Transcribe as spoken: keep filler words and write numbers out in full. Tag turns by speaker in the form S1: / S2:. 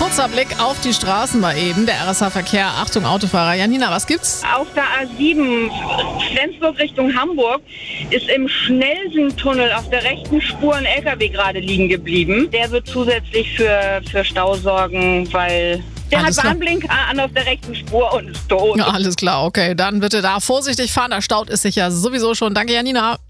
S1: Kurzer Blick auf die Straßen mal eben. Der R S H-Verkehr. Achtung, Autofahrer. Janina, was gibt's?
S2: Auf der A sieben, Flensburg Richtung Hamburg, ist im Schnellsentunnel auf der rechten Spur ein L K W gerade liegen geblieben. Der wird zusätzlich für, für Stau sorgen, weil der
S1: Alles
S2: hat
S1: klar.
S2: Warnblinker an auf der rechten Spur und ist tot.
S1: Ja, alles klar, okay. Dann bitte da vorsichtig fahren. Der Stau ist sicher sowieso schon. Danke, Janina.